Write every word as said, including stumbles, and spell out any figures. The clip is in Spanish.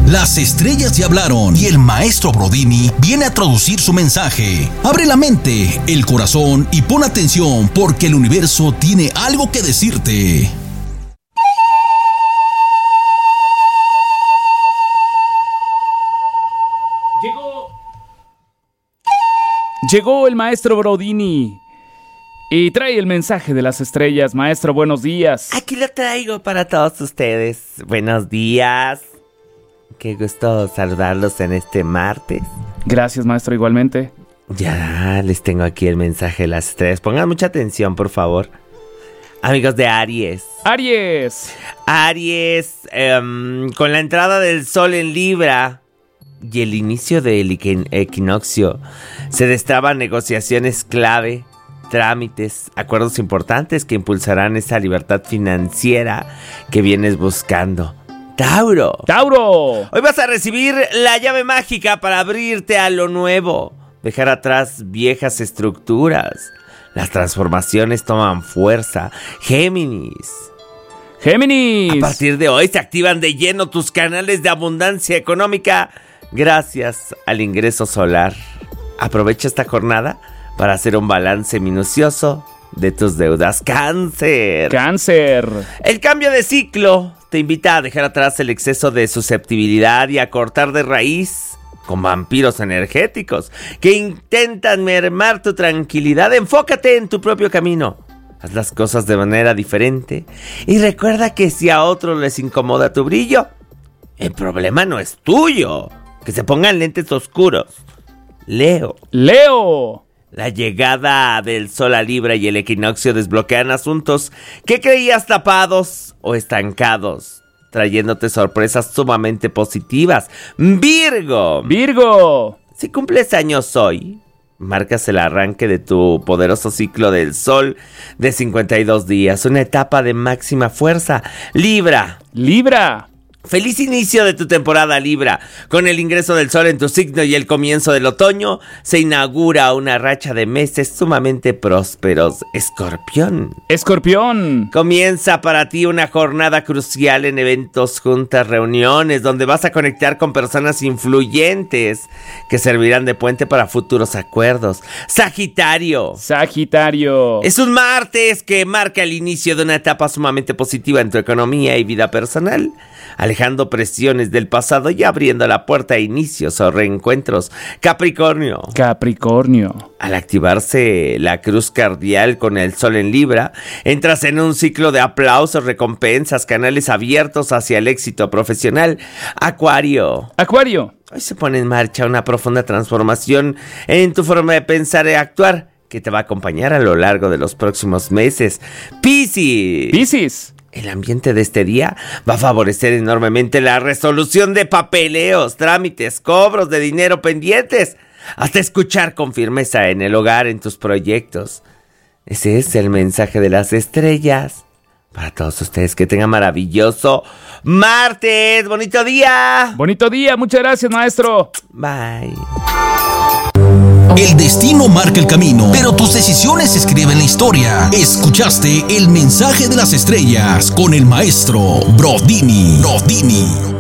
Las estrellas ya hablaron y el maestro Brodini viene a traducir su mensaje. Abre la mente, el corazón y pon atención porque el universo tiene algo que decirte. Llegó. Llegó el maestro Brodini y trae el mensaje de las estrellas. Maestro, buenos días. Aquí lo traigo para todos ustedes. Buenos días. Qué gusto saludarlos en este martes. Gracias, maestro, igualmente. Ya les tengo aquí el mensaje de las estrellas. Pongan mucha atención, por favor. Amigos de Aries. Aries. Aries, um, con la entrada del sol en Libra y el inicio del equi- equinoccio, se destraban negociaciones clave, trámites, acuerdos importantes que impulsarán esa libertad financiera que vienes buscando. Tauro. Tauro. Hoy vas a recibir la llave mágica para abrirte a lo nuevo, dejar atrás viejas estructuras. Las transformaciones toman fuerza. Géminis. Géminis. A partir de hoy se activan de lleno tus canales de abundancia económica gracias al ingreso solar. Aprovecha esta jornada para hacer un balance minucioso de tus deudas. Cáncer. Cáncer. El cambio de ciclo te invita a dejar atrás el exceso de susceptibilidad y a cortar de raíz con vampiros energéticos que intentan mermar tu tranquilidad. Enfócate en tu propio camino. Haz las cosas de manera diferente y recuerda que si a otros les incomoda tu brillo, el problema no es tuyo. Que se pongan lentes oscuros. Leo. Leo. La llegada del sol a Libra y el equinoccio desbloquean asuntos que creías tapados o estancados, trayéndote sorpresas sumamente positivas. Virgo. Virgo. Si cumples años hoy, marcas el arranque de tu poderoso ciclo del sol de cincuenta y dos días, una etapa de máxima fuerza. Libra. Libra. Feliz inicio de tu temporada, Libra. Con el ingreso del sol en tu signo y el comienzo del otoño, se inaugura una racha de meses sumamente prósperos. Escorpión. Escorpión. Comienza para ti una jornada crucial en eventos, juntas, reuniones, donde vas a conectar con personas influyentes que servirán de puente para futuros acuerdos. Sagitario. Sagitario. Es un martes que marca el inicio de una etapa sumamente positiva en tu economía y vida personal, alejando presiones del pasado y abriendo la puerta a inicios o reencuentros. Capricornio. Capricornio. Al activarse la cruz cardial con el sol en Libra, entras en un ciclo de aplausos, recompensas, canales abiertos hacia el éxito profesional. Acuario. Acuario. Hoy se pone en marcha una profunda transformación en tu forma de pensar y actuar que te va a acompañar a lo largo de los próximos meses. Piscis. Piscis. El ambiente de este día va a favorecer enormemente la resolución de papeleos, trámites, cobros de dinero pendientes, hasta escuchar con firmeza en el hogar, en tus proyectos. Ese es el mensaje de las estrellas para todos ustedes. Que tengan maravilloso martes. ¡Bonito día! Bonito día. Muchas gracias, maestro. Bye. El destino marca el camino, pero tus decisiones escriben la historia. Escuchaste el mensaje de las estrellas con el maestro Brodini. Brodini.